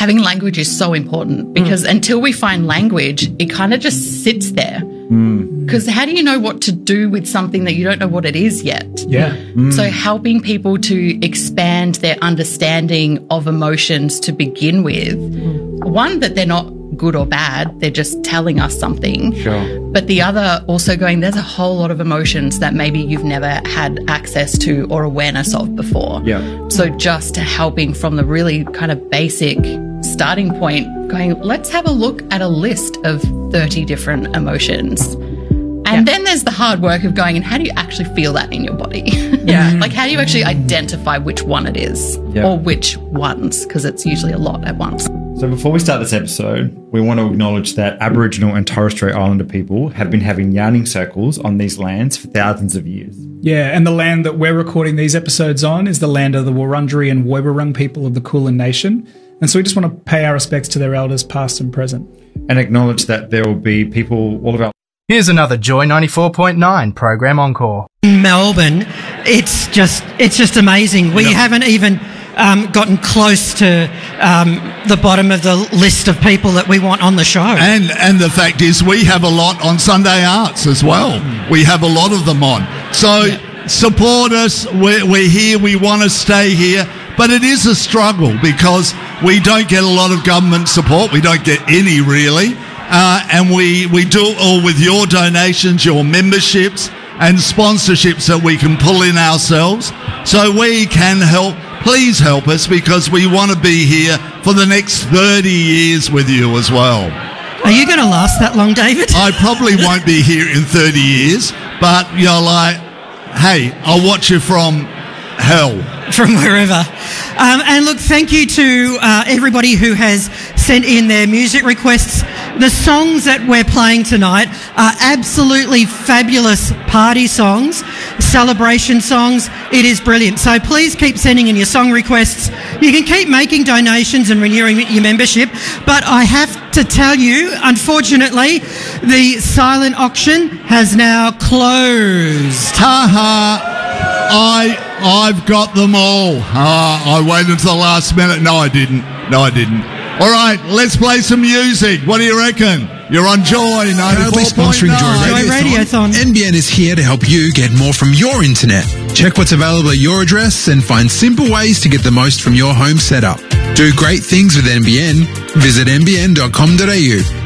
having language is so important because until we find language, it kind of just sits there. Because how do you know what to do with something that you don't know what it is yet? Yeah. So helping people to expand their understanding of emotions to begin with, one, that they're not good or bad, they're just telling us something. Sure. But the other also going, there's a whole lot of emotions that maybe you've never had access to or awareness of before. Yeah. So just helping from the really kind of basic starting point, going, let's have a look at a list of 30 different emotions. And then there's the hard work of going, and how do you actually feel that in your body? Like, how do you actually identify which one it is or which ones? Because it's usually a lot at once. So before we start this episode, we want to acknowledge that Aboriginal and Torres Strait Islander people have been having yarning circles on these lands for thousands of years. Yeah, and the land that we're recording these episodes on is the land of the Wurundjeri and Woiwurrung people of the Kulin Nation. And so we just want to pay our respects to their elders, past and present. And acknowledge that there will be people all about... Here's another Joy 94.9 program encore. Melbourne, it's just amazing. We haven't even gotten close to the bottom of the list of people that we want on the show. And the fact is, we have a lot on Sunday Arts as well. We have a lot of them on. So support us. We're here. We want to stay here. But it is a struggle because we don't get a lot of government support. We don't get any, really. And we do it all with your donations, your memberships and sponsorships that we can pull in ourselves. So we can help. Please help us because we want to be here for the next 30 years with you as well. Are you going to last that long, David? I probably won't be here in 30 years, but you're like, hey, I'll watch you from hell. From wherever. And look, thank you to everybody who has sent in their music requests. The songs that we're playing tonight are absolutely fabulous party songs, celebration songs. It is brilliant. So please keep sending in your song requests. You can keep making donations and renewing your membership. But I have to tell you, unfortunately, the silent auction has now closed. I've got them all. I waited until the last minute. No, I didn't. All right, let's play some music. What do you reckon? You're on Joy 94.9. Proudly sponsoring Joy Radiothon. NBN is here to help you get more from your internet. Check what's available at your address and find simple ways to get the most from your home setup. Do great things with NBN. Visit nbn.com.au.